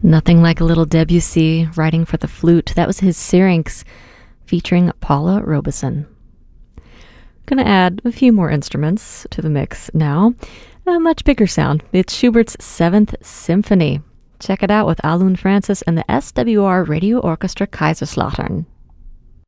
Nothing like a little Debussy writing for the flute. That was his Syrinx, featuring Paula Robeson. Gonna add a few more instruments to the mix now. A much bigger sound. It's Schubert's Seventh Symphony. Check it out with Alun Francis and the SWR Radio Orchestra Kaiserslautern.